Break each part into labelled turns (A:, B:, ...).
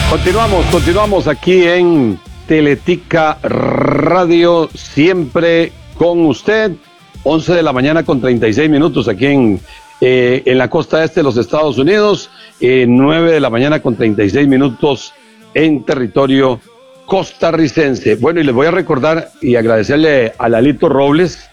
A: Continuamos aquí en Teletica Radio, siempre con usted. 11 de la mañana con 36 minutos aquí en la costa este de los Estados Unidos, 9 de la mañana con 36 minutos en territorio costarricense. Bueno, y les voy a recordar y agradecerle a Lalito Robles,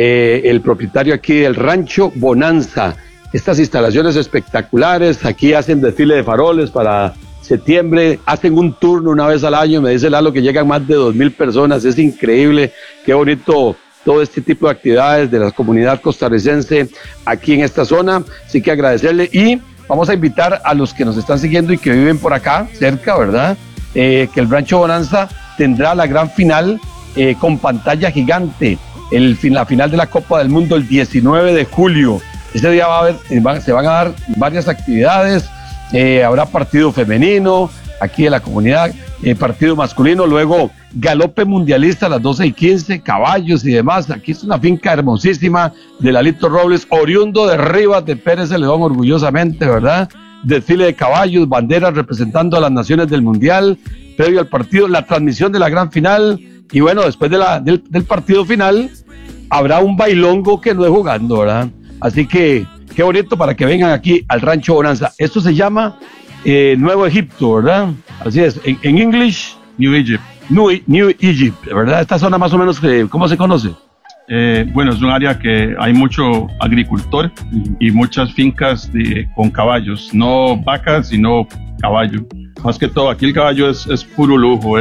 A: el propietario aquí del Rancho Bonanza. Estas instalaciones espectaculares, aquí hacen desfile de faroles para septiembre, hacen un turno una vez al año, me dice Lalo que llegan más de 2,000 personas, es increíble, qué bonito todo este tipo de actividades de la comunidad costarricense aquí en esta zona, así que agradecerle y vamos a invitar a los que nos están siguiendo y que viven por acá, cerca, ¿verdad? Que el Rancho Bonanza tendrá la gran final con pantalla gigante, la final de la Copa del Mundo el 19 de julio, ese día se van a dar varias actividades, habrá partido femenino aquí de la comunidad, partido masculino, luego galope mundialista a las 12:15, caballos y demás. Aquí es una finca hermosísima de Lalito Robles, oriundo de Rivas de Pérez de León, orgullosamente, ¿verdad? Desfile de caballos, banderas representando a las naciones del mundial, previo al partido, la transmisión de la gran final, y bueno, después del partido final, habrá un bailongo que no es jugando, ¿verdad? Así que, qué bonito para que vengan aquí al Rancho Bonanza. Esto se llama Nuevo Egipto, ¿verdad? Así es, en English,
B: New Egypt.
A: New Egypt, ¿verdad? Esta zona más o menos, ¿cómo se conoce?
B: Bueno, es un área que hay mucho agricultor y muchas fincas con caballos, no vacas, sino caballo. Más que todo, aquí el caballo es puro lujo,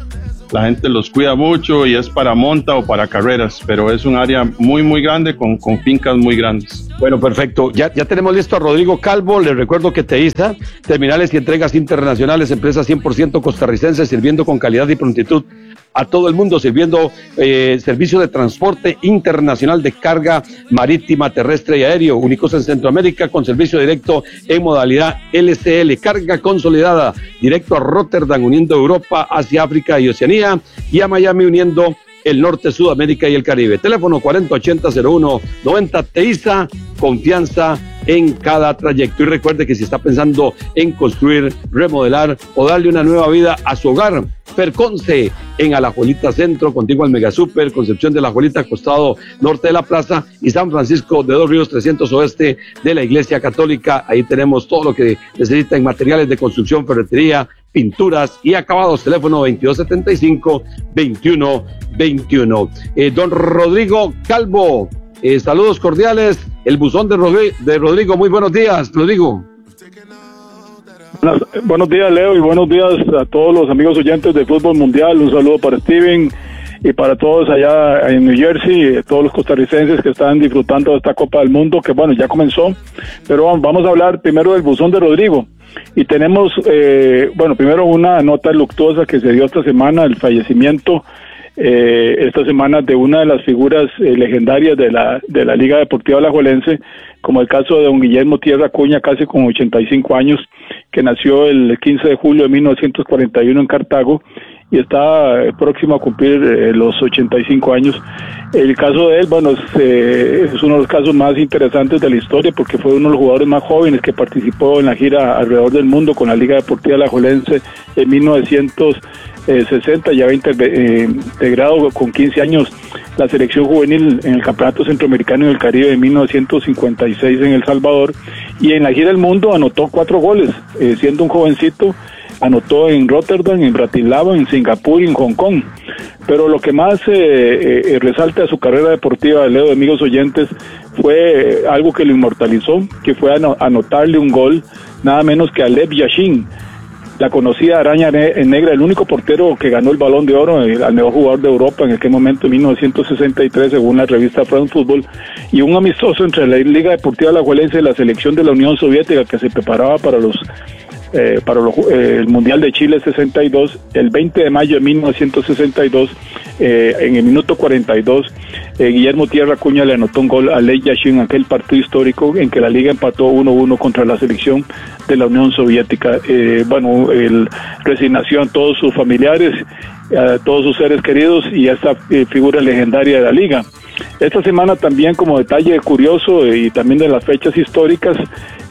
B: la gente los cuida mucho y es para monta o para carreras, pero es un área muy, muy grande con fincas muy grandes.
A: Bueno, perfecto. Ya tenemos listo a Rodrigo Calvo. Les recuerdo que TEISA, Terminales y Entregas Internacionales, empresa 100% costarricense, sirviendo con calidad y prontitud a todo el mundo, sirviendo servicio de transporte internacional de carga marítima, terrestre y aéreo, únicos en Centroamérica, con servicio directo en modalidad LCL, carga consolidada, directo a Rotterdam, uniendo Europa, Asia, África y Oceanía, y a Miami, uniendo el norte, Sudamérica y el Caribe. Teléfono 4080-0190, TEISA, confianza en cada trayecto. Y recuerde que si está pensando en construir, remodelar o darle una nueva vida a su hogar, Perconce en Alajuelita Centro, contigo al Megasuper, Concepción de Alajuelita, costado norte de la plaza, y San Francisco de Dos Ríos 300 oeste de la Iglesia Católica. Ahí tenemos todo lo que necesita en materiales de construcción, ferretería, pinturas y acabados. Teléfono 2275-2121. Don Rodrigo Calvo, saludos cordiales, el buzón de Rodrigo. Muy buenos días, Rodrigo.
C: Buenos días, Leo, y buenos días a todos los amigos oyentes de Fútbol Mundial. Un saludo para Steven y para todos allá en New Jersey, todos los costarricenses que están disfrutando de esta Copa del Mundo, que bueno, ya comenzó, pero vamos a hablar primero del buzón de Rodrigo. Y tenemos, primero una nota luctuosa que se dio esta semana, el fallecimiento esta semana de una de las figuras legendarias de la Liga Deportiva Alajuelense, como el caso de don Guillermo Tierra Acuña, casi con 85 años, que nació el 15 de julio de 1941 en Cartago y está próximo a cumplir los 85 años. El caso de él, bueno, es uno de los casos más interesantes de la historia, porque fue uno de los jugadores más jóvenes que participó en la gira alrededor del mundo con la Liga Deportiva Alajuelense en 1960, ya había integrado con 15 años la selección juvenil en el Campeonato Centroamericano y del Caribe de 1956 en El Salvador, y en la gira del mundo anotó 4 goles, siendo un jovencito. Anotó en Rotterdam, en Bratislava, en Singapur y en Hong Kong. Pero lo que más resalta de su carrera deportiva, Leo, de amigos oyentes, fue algo que lo inmortalizó, que fue anotarle un gol, nada menos que a Lev Yashin, la conocida araña negra, el único portero que ganó el Balón de Oro, al mejor jugador de Europa en aquel momento, en 1963, según la revista France Football, y un amistoso entre la Liga Deportiva Alajuelense y la selección de la Unión Soviética, que se preparaba para el Mundial de Chile 62, el 20 de mayo de 1962, en el minuto 42, Guillermo Tierra Acuña le anotó un gol a Lev Yashin en aquel partido histórico en que la liga empató 1-1 contra la selección de la Unión Soviética. Resignación a todos sus familiares, a todos sus seres queridos y a esta figura legendaria de la liga. Esta semana también, como detalle curioso y también de las fechas históricas,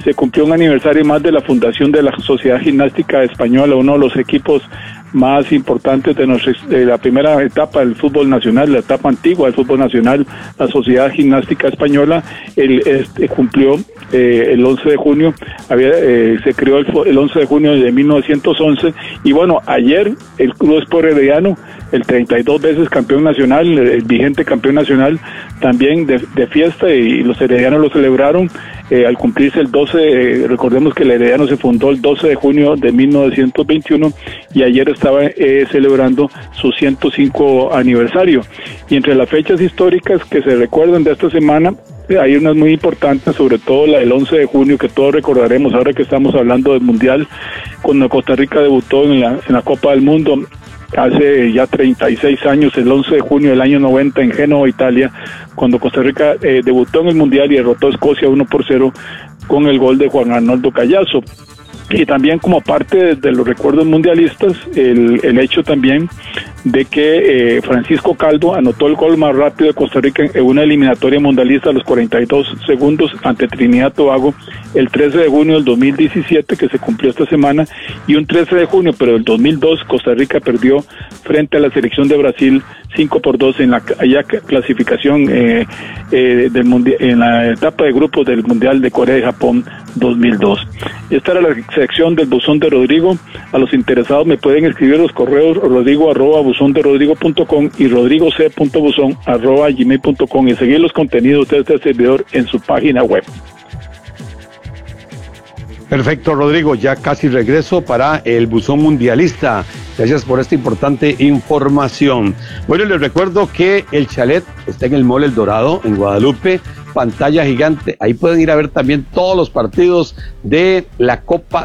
C: se cumplió un aniversario más de la fundación de la Sociedad Gimnástica Española, uno de los equipos más importantes de la primera etapa del fútbol nacional, la etapa antigua del fútbol nacional. La Sociedad Gimnástica Española cumplió el 11 de junio, se creó el 11 de junio de 1911, y bueno, ayer el Club Sport Herediano, el 32 veces campeón nacional, el vigente campeón nacional, también de fiesta, y los heredianos lo celebraron al cumplirse el 12, recordemos que el Herediano se fundó el 12 de junio de 1921, y ayer estaba celebrando su 105 aniversario. Y entre las fechas históricas que se recuerdan de esta semana, hay unas muy importantes, sobre todo la del 11 de junio, que todos recordaremos ahora que estamos hablando del Mundial, cuando Costa Rica debutó en la Copa del Mundo hace ya 36 años, el 11 de junio del año 90 en Génova, Italia, cuando Costa Rica debutó en el Mundial y derrotó a Escocia 1-0 con el gol de Juan Arnoldo Callazo. Y también, como parte de los recuerdos mundialistas, el hecho también de que Francisco Calvo anotó el gol más rápido de Costa Rica en una eliminatoria mundialista a los 42 segundos ante Trinidad y Tobago, el 13 de junio del 2017, que se cumplió esta semana, y un 13 de junio, pero del 2002, Costa Rica perdió frente a la selección de Brasil 5-2 en la clasificación del mundial, en la etapa de grupos del Mundial de Corea y Japón 2002. Esta era la sección del buzón de Rodrigo. A los interesados me pueden escribir los correos rodrigo@buzonderodrigo.com y rodrigoc.buzon@gmail.com, y seguir los contenidos de este servidor en su página web.
A: Perfecto, Rodrigo, ya casi regreso para el buzón mundialista. Gracias por esta importante información. Bueno, les recuerdo que el chalet está en el Mall El Dorado, en Guadalupe, pantalla gigante. Ahí pueden ir a ver también todos los partidos de la Copa